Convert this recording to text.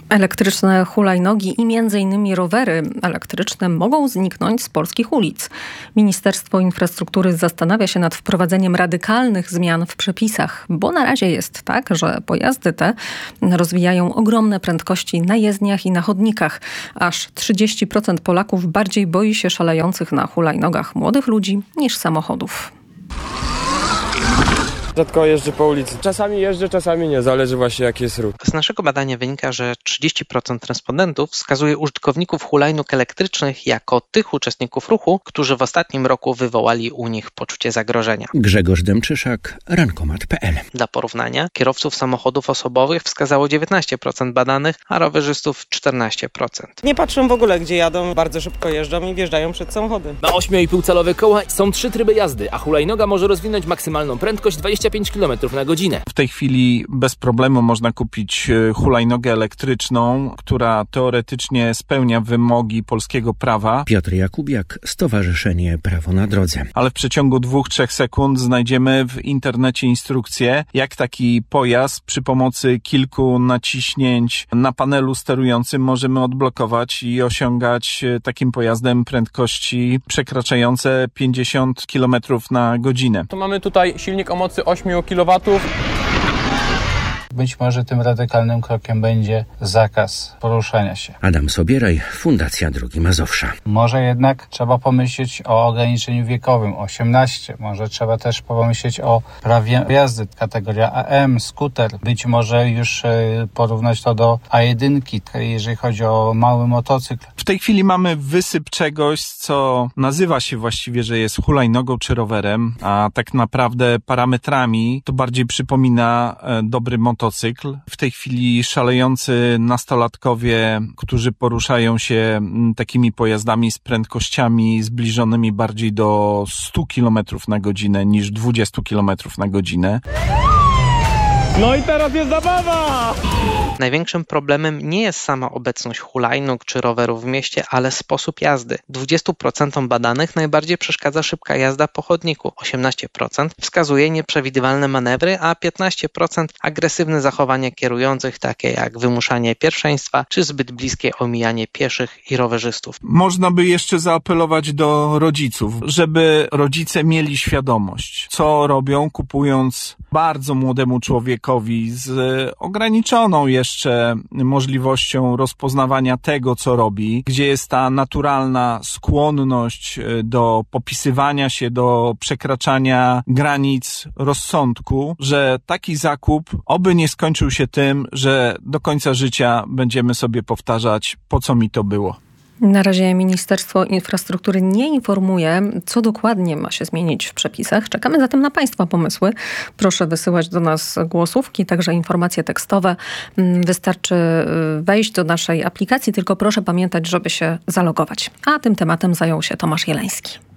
Elektryczne hulajnogi i m.in. rowery elektryczne mogą zniknąć z polskich ulic. Ministerstwo Infrastruktury zastanawia się nad wprowadzeniem radykalnych zmian w przepisach, bo na razie jest tak, że pojazdy te rozwijają ogromne prędkości na jezdniach i na chodnikach. Aż 30% Polaków bardziej boi się szalejących na hulajnogach młodych ludzi niż samochodów. Rzadko jeżdżę po ulicy. Czasami jeżdżę, czasami nie. Zależy właśnie jaki jest ruch. Z naszego badania wynika, że 30% respondentów wskazuje użytkowników hulajnóg elektrycznych jako tych uczestników ruchu, którzy w ostatnim roku wywołali u nich poczucie zagrożenia. Grzegorz Dęczyszak, rankomat.pl. Dla porównania, kierowców samochodów osobowych wskazało 19% badanych, a rowerzystów 14%. Nie patrzą w ogóle gdzie jadą, bardzo szybko jeżdżą i wjeżdżają przed samochody. Na 8,5-calowe koła są 3 tryby jazdy, a hulajnoga może rozwinąć maksymalną prędkość 25 km na godzinę. W tej chwili bez problemu można kupić hulajnogę elektryczną, która teoretycznie spełnia wymogi polskiego prawa. Piotr Jakubiak, Stowarzyszenie Prawo na Drodze. Ale w przeciągu 2-3 sekund znajdziemy w internecie instrukcję, jak taki pojazd przy pomocy kilku naciśnięć na panelu sterującym możemy odblokować i osiągać takim pojazdem prędkości przekraczające 50 km na godzinę. To mamy tutaj silnik o mocy 8 kW. Być może tym radykalnym krokiem będzie zakaz poruszania się. Adam Sobieraj, Fundacja Drogi Mazowsza. Może jednak trzeba pomyśleć o ograniczeniu wiekowym 18. Może trzeba też pomyśleć o prawie jazdy kategoria AM, skuter. Być może już porównać to do A1, jeżeli chodzi o mały motocykl. W tej chwili mamy wysyp czegoś, co nazywa się właściwie, że jest hulajnogą czy rowerem, a tak naprawdę parametrami to bardziej przypomina dobry motocykl. W tej chwili szalejący nastolatkowie, którzy poruszają się takimi pojazdami z prędkościami zbliżonymi bardziej do 100 km na godzinę niż 20 km na godzinę. No i teraz jest zabawa! Największym problemem nie jest sama obecność hulajnóg czy rowerów w mieście, ale sposób jazdy. 20% badanych najbardziej przeszkadza szybka jazda po chodniku. 18% wskazuje nieprzewidywalne manewry, a 15% agresywne zachowania kierujących, takie jak wymuszanie pierwszeństwa czy zbyt bliskie omijanie pieszych i rowerzystów. Można by jeszcze zaapelować do rodziców, żeby rodzice mieli świadomość, co robią, kupując bardzo młodemu człowiekowi z ograniczoną jeszcze możliwością rozpoznawania tego, co robi, gdzie jest ta naturalna skłonność do popisywania się, do przekraczania granic rozsądku, że taki zakup oby nie skończył się tym, że do końca życia będziemy sobie powtarzać, po co mi to było. Na razie Ministerstwo Infrastruktury nie informuje, co dokładnie ma się zmienić w przepisach. Czekamy zatem na Państwa pomysły. Proszę wysyłać do nas głosówki, także informacje tekstowe. Wystarczy wejść do naszej aplikacji, tylko proszę pamiętać, żeby się zalogować. A tym tematem zajął się Tomasz Jeleński.